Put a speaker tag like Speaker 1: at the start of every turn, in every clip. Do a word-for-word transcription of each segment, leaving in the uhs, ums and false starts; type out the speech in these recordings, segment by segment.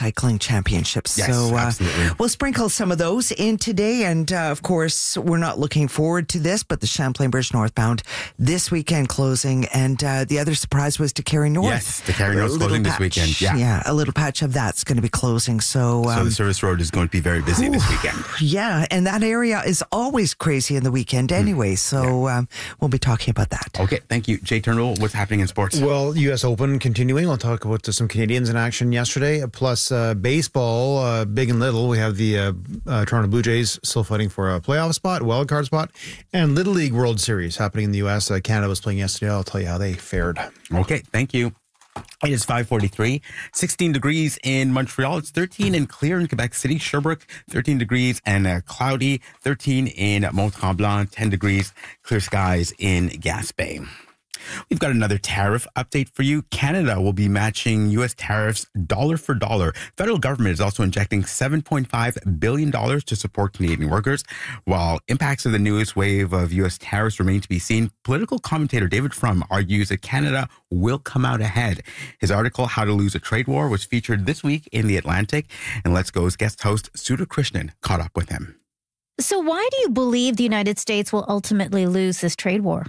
Speaker 1: Cycling Championships.
Speaker 2: Yes,
Speaker 1: so uh,
Speaker 2: absolutely.
Speaker 1: we'll sprinkle some of those in today. And uh, of course, we're not looking forward to this, but the Champlain Bridge northbound this weekend closing. And uh, the other surprise was to Carry North.
Speaker 2: Yes, the Carry North closing this weekend. Yeah.
Speaker 1: yeah, a little patch of that's going to be closing. So, um,
Speaker 2: so the service road is going to be very busy
Speaker 1: ooh,
Speaker 2: this weekend.
Speaker 1: Yeah, and that area is always crazy in the weekend anyway. So yeah. um, we'll be talking about that.
Speaker 2: Okay, thank you. Jay Turnbull, what's happening in sports?
Speaker 3: Well, U S Open continuing. I'll talk about some Canadians in action yesterday. Plus uh, baseball, uh, big and little. We have the uh, uh, Toronto Blue Jays still fighting for a playoff spot, wild card spot, and Little League World Series happening in the U S. Uh, Canada was playing yesterday. I'll tell you how they fared.
Speaker 2: Okay, thank you. It is five forty-three, sixteen degrees in Montreal. It's thirteen and clear in Quebec City. Sherbrooke, thirteen degrees and uh, cloudy. thirteen in Mont-Tremblant, ten degrees, clear skies in Gaspé. We've got another tariff update for you. Canada will be matching U S tariffs dollar for dollar. Federal government is also injecting seven point five billion dollars to support Canadian workers. While impacts of the newest wave of U S tariffs remain to be seen, political commentator David Frum argues that Canada will come out ahead. His article, How to Lose a Trade War, was featured this week in The Atlantic, and Let's Go's guest host, Sudha Krishnan, caught up with him.
Speaker 4: So why do you believe the United States will ultimately lose this trade war?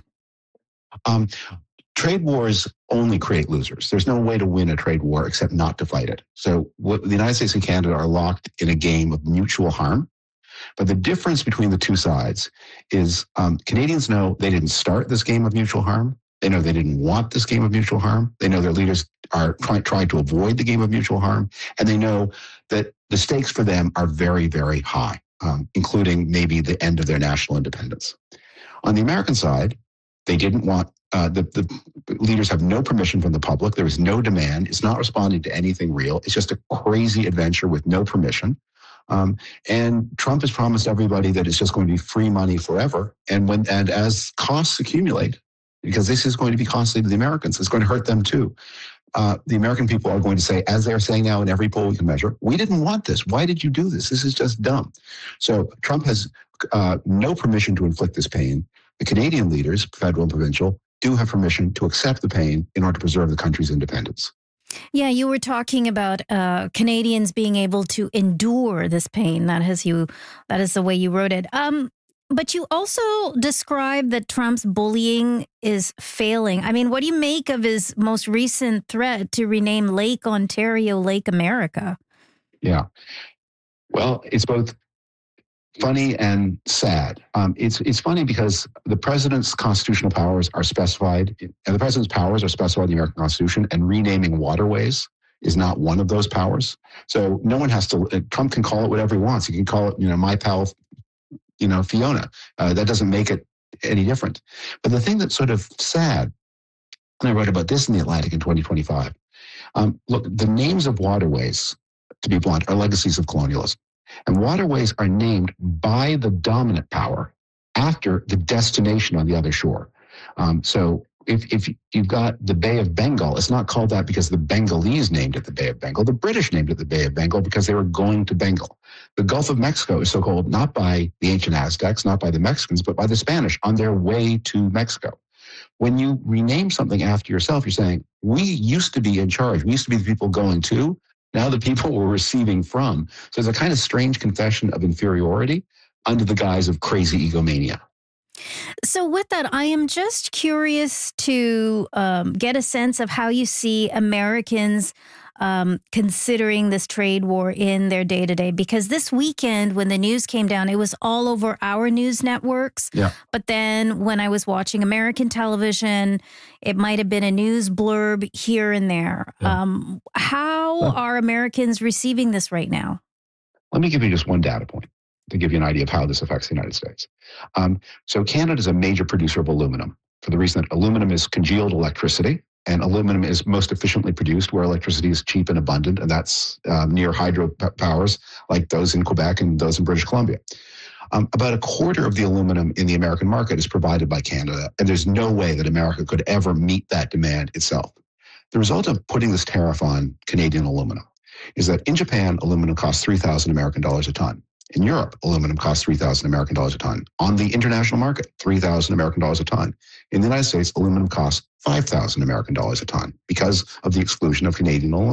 Speaker 5: Um, trade wars only create losers. There's no way to win a trade war except not to fight it. So what, the United States and Canada are locked in a game of mutual harm. But the difference between the two sides is um, Canadians know they didn't start this game of mutual harm. They know they didn't want this game of mutual harm. They know their leaders are trying, trying to avoid the game of mutual harm. And they know that the stakes for them are very, very high, um, including maybe the end of their national independence. On the American side, they didn't want, uh, the, the leaders have no permission from the public. There is no demand. It's not responding to anything real. It's just a crazy adventure with no permission. Um, and Trump has promised everybody that it's just going to be free money forever. And when and as costs accumulate, because this is going to be costly to the Americans, it's going to hurt them too. Uh, the American people are going to say, as they're saying now in every poll we can measure, we didn't want this. Why did you do this? This is just dumb. So Trump has uh, no permission to inflict this pain. The Canadian leaders, federal and provincial, do have permission to accept the pain in order to preserve the country's independence.
Speaker 4: Yeah, you were talking about uh, Canadians being able to endure this pain. That is you. That is the way you wrote it. Um, but you also described that Trump's bullying is failing. I mean, what do you make of his most recent threat to rename Lake Ontario Lake America?
Speaker 5: Yeah. Well, it's both funny and sad. Um, it's it's funny because the president's constitutional powers are specified, and the president's powers are specified in the American Constitution, and renaming waterways is not one of those powers. So no one has to, Trump can call it whatever he wants. He can call it, you know, my pal, you know, Fiona. Uh, that doesn't make it any different. But the thing that's sort of sad, and I wrote about this in The Atlantic in twenty twenty-five, um, look, the names of waterways, to be blunt, are legacies of colonialism. And waterways are named by the dominant power after the destination on the other shore. Um, so if, if you've got the Bay of Bengal, it's not called that because the Bengalese named it the Bay of Bengal. The British named it the Bay of Bengal because they were going to Bengal. The Gulf of Mexico is so called not by the ancient Aztecs, not by the Mexicans, but by the Spanish on their way to Mexico. When you rename something after yourself, you're saying, we used to be in charge. We used to be the people going to. Now the people were receiving from. So it's a kind of strange confession of inferiority under the guise of crazy egomania.
Speaker 4: So with that, I am just curious to um, get a sense of how you see Americans um, considering this trade war in their day-to-day. Because this weekend, when the news came down, it was all over our news networks.
Speaker 5: Yeah.
Speaker 4: But then when I was watching American television, it might have been a news blurb here and there. Yeah. Um, how well, are Americans receiving this right now?
Speaker 5: Let me give you just one data point to give you an idea of how this affects the United States. Um, so Canada is a major producer of aluminum for the reason that aluminum is congealed electricity, and aluminum is most efficiently produced where electricity is cheap and abundant, and that's um, near hydro powers like those in Quebec and those in British Columbia. Um, about a quarter of the aluminum in the American market is provided by Canada, and there's no way that America could ever meet that demand itself. The result of putting this tariff on Canadian aluminum is that in Japan, aluminum costs three thousand American dollars a ton. In Europe, aluminum costs three thousand American dollars a ton. On the international market, three thousand American dollars a ton. In the United States, aluminum costs five thousand American dollars a ton because of the exclusion of Canadian aluminum.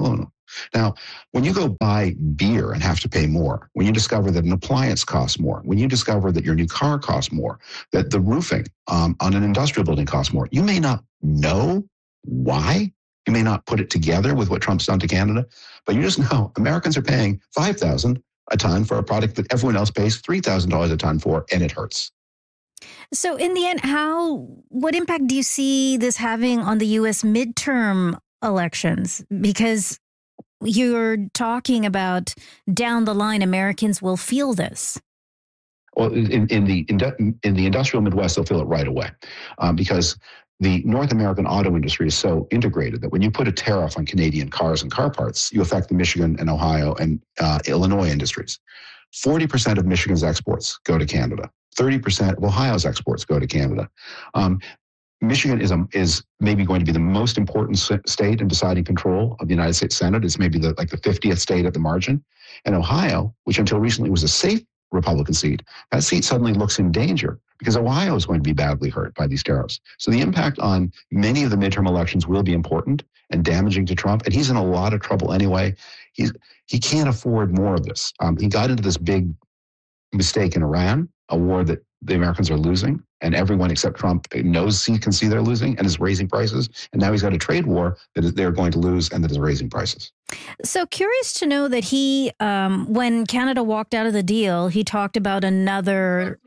Speaker 5: Now, when you go buy beer and have to pay more, when you discover that an appliance costs more, when you discover that your new car costs more, that the roofing um, on an industrial building costs more, you may not know why. You may not put it together with what Trump's done to Canada, but you just know Americans are paying five thousand dollars a ton for a product that everyone else pays three thousand dollars a ton for, and it hurts.
Speaker 4: So in the end, how, what impact do you see this having on the U S midterm elections? Because you're talking about down the line, Americans will feel this.
Speaker 5: Well, in, in the in the industrial Midwest, they'll feel it right away, um, because the North American auto industry is so integrated that when you put a tariff on Canadian cars and car parts, you affect the Michigan and Ohio and uh, Illinois industries. forty percent of Michigan's exports go to Canada. thirty percent of Ohio's exports go to Canada. Um, Michigan is a, is maybe going to be the most important state in deciding control of the United States Senate. It's maybe the, like the fiftieth state at the margin. And Ohio, which until recently was a safe Republican seat, that seat suddenly looks in danger because Ohio is going to be badly hurt by these tariffs. So the impact on many of the midterm elections will be important and damaging to Trump. And he's in a lot of trouble anyway. He's he can't afford more of this. Um, he got into this big mistake in Iran, a war that the Americans are losing, and everyone except Trump knows he can see they're losing and is raising prices. And now he's got a trade war that they're going to lose and that is raising prices.
Speaker 4: So curious to know that he, um, when Canada walked out of the deal, he talked about another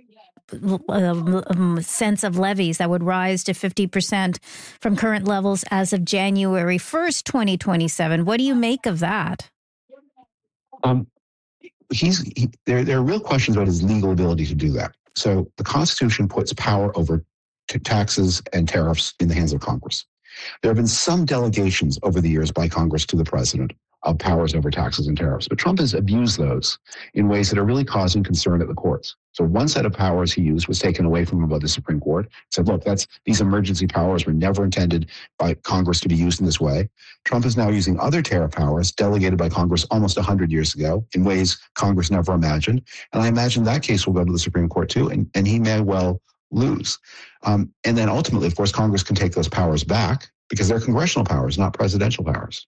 Speaker 4: um, sense of levies that would rise to fifty percent from current levels as of January first, twenty twenty-seven. What do you make of that?
Speaker 5: Um, he's he, there. There are real questions about his legal ability to do that. So the Constitution puts power over t- taxes and tariffs in the hands of Congress. There have been some delegations over the years by Congress to the president of powers over taxes and tariffs, but Trump has abused those in ways that are really causing concern at the courts. So one set of powers he used was taken away from him by the Supreme Court. Said, look, that's these emergency powers were never intended by Congress to be used in this way. Trump is now using other tariff powers delegated by Congress almost one hundred years ago in ways Congress never imagined. And I imagine that case will go to the Supreme Court too, and, and he may well lose. Um, and then ultimately, of course, Congress can take those powers back because they're congressional powers, not presidential powers.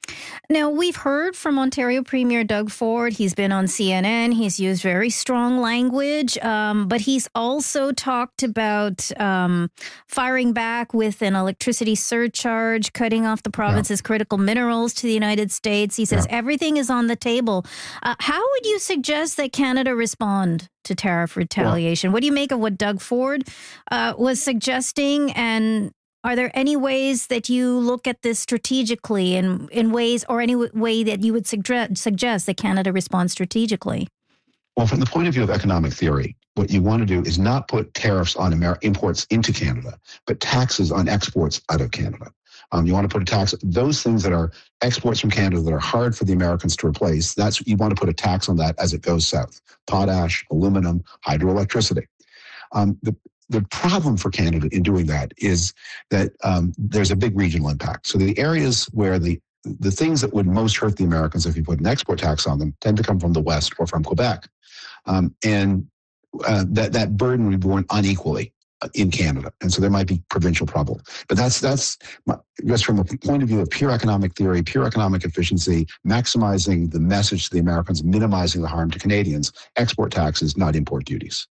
Speaker 4: Now, we've heard from Ontario Premier Doug Ford. He's been on C N N. He's used very strong language, um, but he's also talked about um, firing back with an electricity surcharge, cutting off the province's yeah. critical minerals to the United States. He says yeah. everything is on the table. Uh, how would you suggest that Canada respond to tariff retaliation? Yeah. What do you make of what Doug Ford uh, was suggesting, and are there any ways that you look at this strategically in, in ways or any way that you would suggest, suggest that Canada responds strategically?
Speaker 5: Well, from the point of view of economic theory, what you want to do is not put tariffs on Amer- imports into Canada, but taxes on exports out of Canada. Um, you want to put a tax, those things that are exports from Canada that are hard for the Americans to replace, that's you want to put a tax on that as it goes south. Potash, aluminum, hydroelectricity. Um, the The problem for Canada in doing that is that um, there's a big regional impact. So the areas where the the things that would most hurt the Americans if you put an export tax on them tend to come from the West or from Quebec. Um, and uh, that, that burden would be borne unequally in Canada. And so there might be provincial trouble. But that's that's just from a point of view of pure economic theory, pure economic efficiency, maximizing the message to the Americans, minimizing the harm to Canadians, export taxes, not import duties.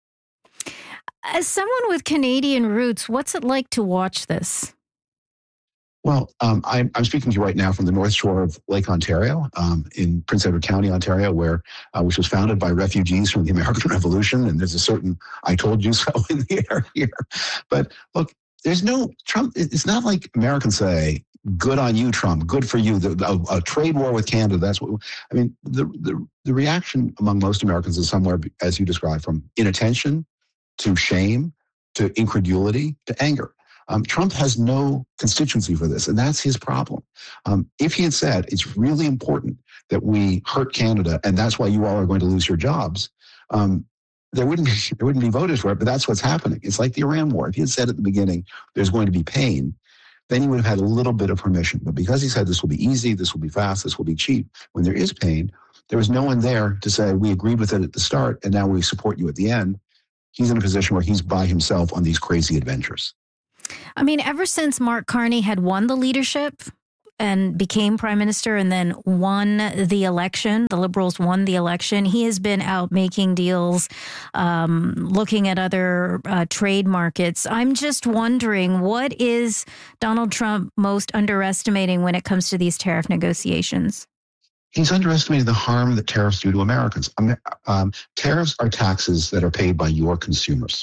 Speaker 4: As someone with Canadian roots, what's it like to watch this?
Speaker 5: Well, um, I'm, I'm speaking to you right now from the North Shore of Lake Ontario, um, in Prince Edward County, Ontario, where uh, which was founded by refugees from the American Revolution, and there's a certain "I told you so" in the air here. But look, there's no Trump. It's not like Americans say, "Good on you, Trump. Good for you." The, a, a trade war with Canada. That's what I mean. The, the the reaction among most Americans is somewhere, as you described, from inattention to shame, to incredulity, to anger. Um, Trump has no constituency for this, and that's his problem. Um, if he had said, it's really important that we hurt Canada, and that's why you all are going to lose your jobs, um, there wouldn't be, there wouldn't be voters for it, but that's what's happening. It's like the Iran war. If he had said at the beginning, there's going to be pain, then he would have had a little bit of permission. But because he said this will be easy, this will be fast, this will be cheap, when there is pain, there was no one there to say, we agreed with it at the start, and now we support you at the end. He's in a position where he's by himself on these crazy adventures.
Speaker 4: I mean, ever since Mark Carney had won the leadership and became prime minister and then won the election. The Liberals won the election. He has been out making deals, um, looking at other uh, trade markets. I'm just wondering, what is Donald Trump most underestimating when it comes to these tariff negotiations?
Speaker 5: He's underestimating the harm that tariffs do to Americans. Um, tariffs are taxes that are paid by your consumers.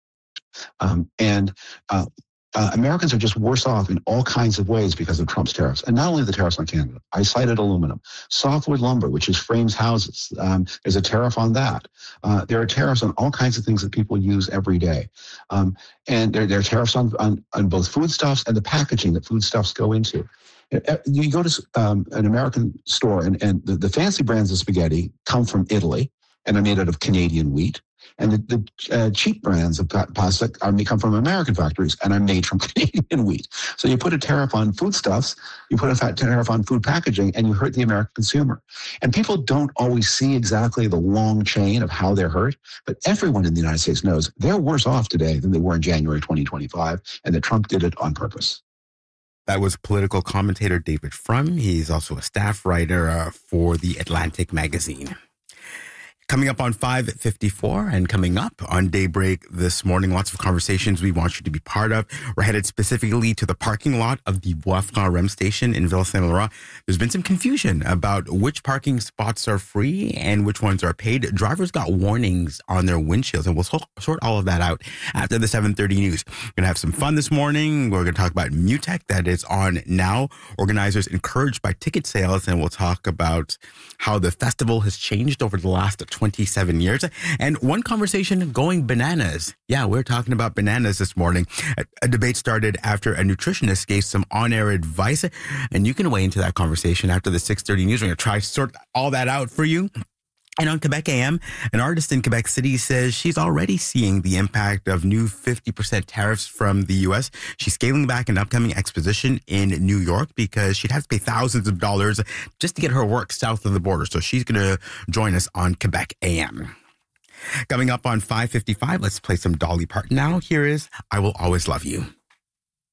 Speaker 5: Um, and uh, uh, Americans are just worse off in all kinds of ways because of Trump's tariffs. And not only the tariffs on Canada. I cited aluminum. Softwood lumber, which is frames houses, um, there's a tariff on that. Uh, there are tariffs on all kinds of things that people use every day. Um, and there, there are tariffs on, on, on both foodstuffs and the packaging that foodstuffs go into. You go to um, an American store, and, and the, the fancy brands of spaghetti come from Italy and are made out of Canadian wheat. And the, the uh, cheap brands of pasta are, come from American factories and are made from Canadian wheat. So you put a tariff on foodstuffs, you put a tariff on food packaging, and you hurt the American consumer. And people don't always see exactly the long chain of how they're hurt, but everyone in the United States knows they're worse off today than they were in January twenty twenty-five, and that Trump did it on purpose.
Speaker 2: That was political commentator David Frum. He's also a staff writer uh, for The Atlantic magazine. Coming up on five fifty-four and coming up on Daybreak this morning, lots of conversations we want you to be part of. We're headed specifically to the parking lot of the Bois-Franc station in Ville-Saint-Laurent. There's been some confusion about which parking spots are free and which ones are paid. Drivers got warnings on their windshields, and we'll sort all of that out after the seven thirty news. We're going to have some fun this morning. We're going to talk about MUTEC that is on now. Organizers encouraged by ticket sales, and we'll talk about how the festival has changed over the last twenty-seven years. And one conversation going bananas. Yeah, we're talking about bananas this morning. A, a debate started after a nutritionist gave some on-air advice, and you can weigh into that conversation after the six thirty news. We're going to try to sort all that out for you. And on Quebec A M, an artist in Quebec City says she's already seeing the impact of new fifty percent tariffs from the U S. She's scaling back an upcoming exposition in New York because she'd have to pay thousands of dollars just to get her work south of the border. So she's going to join us on Quebec A M. Coming up on five fifty-five, let's play some Dolly Parton now. Here is I Will Always Love You.